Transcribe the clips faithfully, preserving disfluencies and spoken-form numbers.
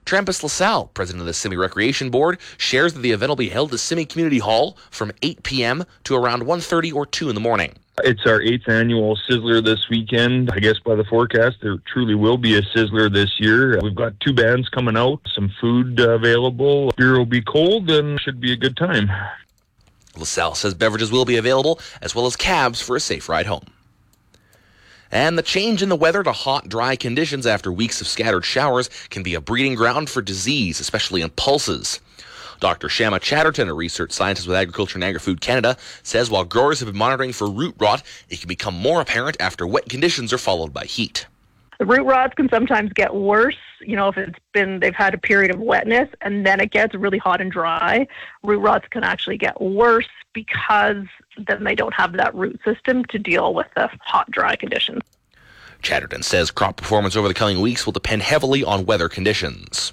Trampus LaSalle, president of the Simi Recreation Board, shares that the event will be held at Simi Community Hall from eight p.m. to around one thirty or two in the morning. It's our eighth annual Sizzler this weekend. I guess by the forecast, there truly will be a Sizzler this year. We've got two bands coming out, some food uh, available. Beer will be cold and should be a good time. LaSalle says beverages will be available, as well as cabs for a safe ride home. And the change in the weather to hot, dry conditions after weeks of scattered showers can be a breeding ground for disease, especially in pulses. Doctor Shama Chatterton, a research scientist with Agriculture and Agri-Food Canada, says while growers have been monitoring for root rot, it can become more apparent after wet conditions are followed by heat. The root rots can sometimes get worse, you know, if it's been, they've had a period of wetness and then it gets really hot and dry. Root rots can actually get worse because then they don't have that root system to deal with the hot, dry conditions. Chatterton says crop performance over the coming weeks will depend heavily on weather conditions.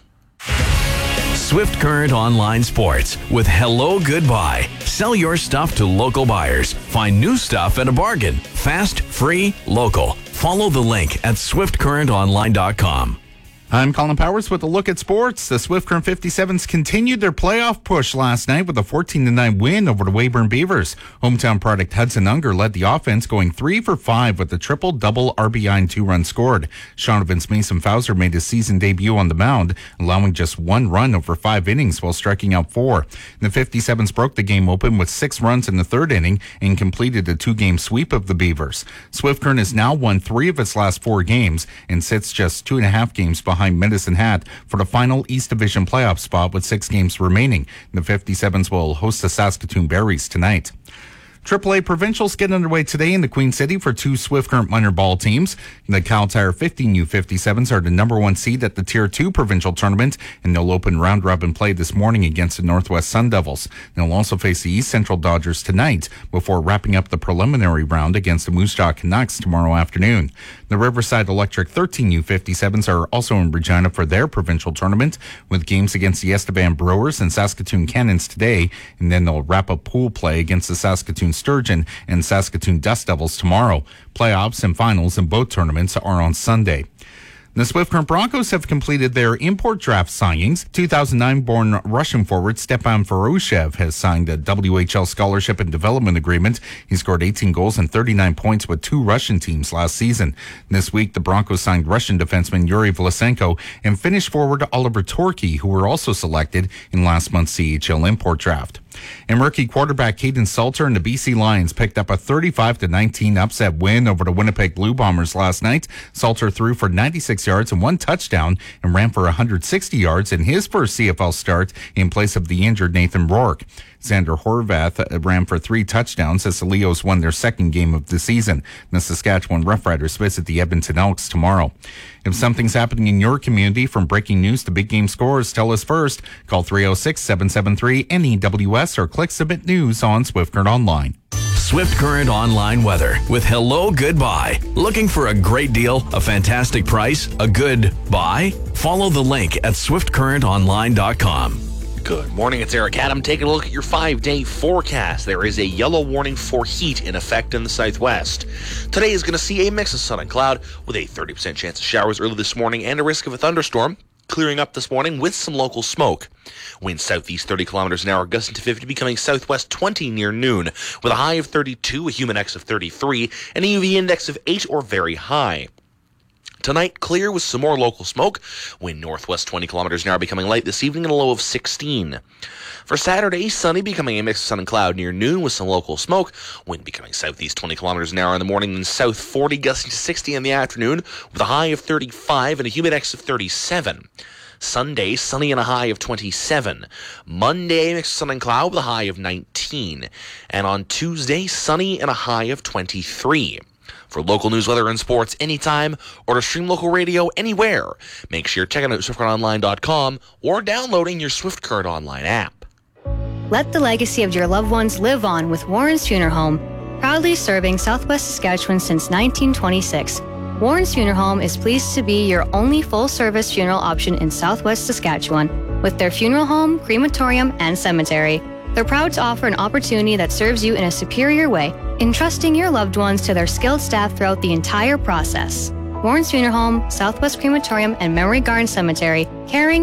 Swift Current Online Sports with Hello Goodbye. Sell your stuff to local buyers. Find new stuff at a bargain. Fast, free, local. Follow the link at swift current online dot com. I'm Colin Powers with a look at sports. The Swift Current fifty-sevens continued their playoff push last night with a fourteen to nine win over the Weyburn Beavers. Hometown product Hudson Unger led the offense, going three for five with a triple-double R B I and two runs scored. Shaunavon's Mason Fowler made his season debut on the mound, allowing just one run over five innings while striking out four. The fifty-sevens broke the game open with six runs in the third inning and completed a two-game sweep of the Beavers. Swift Current has now won three of its last four games and sits just two and a half games behind Medicine Hat for the final East Division playoff spot with six games remaining. The fifty-sevens will host the Saskatoon Berries tonight. triple A Provincials get underway today in the Queen City for two Swift Current minor ball teams. The Cal Tire fifteen U fifty-sevens are the number one seed at the Tier two Provincial Tournament, and they'll open round-robin play this morning against the Northwest Sun Devils. They'll also face the East Central Dodgers tonight before wrapping up the preliminary round against the Moose Jaw Canucks tomorrow afternoon. The Riverside Electric thirteen U fifty-sevens are also in Regina for their provincial tournament, with games against the Estevan Brewers and Saskatoon Cannons today, and then they'll wrap up pool play against the Saskatoon Sturgeon and Saskatoon Dust Devils tomorrow. Playoffs and finals in both tournaments are on Sunday. The Swift Current Broncos have completed their import draft signings. two thousand nine born Russian forward Stepan Voroshev has signed a W H L scholarship and development agreement. He scored eighteen goals and thirty-nine points with two Russian teams last season. This week, the Broncos signed Russian defenseman Yuri Vlasenko and Finnish forward Oliver Torkey, who were also selected in last month's C H L import draft. And rookie quarterback Caden Salter and the B C Lions picked up a thirty-five to nineteen upset win over the Winnipeg Blue Bombers last night. Salter threw for ninety-six yards and one touchdown and ran for one hundred sixty yards in his first C F L start in place of the injured Nathan Rourke. Xander Horvath ran for three touchdowns as the Leos won their second game of the season. The Saskatchewan Roughriders visit the Edmonton Elks tomorrow. If something's happening in your community, from breaking news to big game scores, tell us first. Call three oh six, seven seven three, N E W S or click Submit News on Swift Current Online. Swift Current Online weather with Hello Goodbye. Looking for a great deal, a fantastic price, a good buy? Follow the link at swift current online dot com. Good morning, it's Eric Adam. Taking a look at your five-day forecast. There is a yellow warning for heat in effect in the southwest. Today is going to see a mix of sun and cloud with a thirty percent chance of showers early this morning and a risk of a thunderstorm. Clearing up this morning with some local smoke. Winds southeast thirty kilometers an hour, gusting to fifty, becoming southwest twenty near noon, with a high of thirty-two, a humid index of thirty-three, and a U V index of eight or very high. Tonight, clear with some more local smoke. Wind northwest twenty kilometers an hour, becoming light this evening, and a low of sixteen. For Saturday, sunny, becoming a mix of sun and cloud near noon with some local smoke. Wind becoming southeast twenty kilometers an hour in the morning, then south forty, gusting to sixty in the afternoon, with a high of thirty-five and a humid index of thirty-seven. Sunday, sunny and a high of twenty-seven. Monday, mixed sun and cloud with a high of nineteen. And on Tuesday, sunny and a high of twenty-three. For local news, weather, and sports anytime, or to stream local radio anywhere, make sure you're checking out swift current online dot com or downloading your Swift Current Online app. Let the legacy of your loved ones live on with Warren's Funeral Home, proudly serving Southwest Saskatchewan since nineteen twenty-six. Warren's Funeral Home is pleased to be your only full-service funeral option in Southwest Saskatchewan, with their funeral home, crematorium, and cemetery. They're proud to offer an opportunity that serves you in a superior way, entrusting your loved ones to their skilled staff throughout the entire process. Warren's Funeral Home, Southwest Crematorium, and Memory Garden Cemetery, caring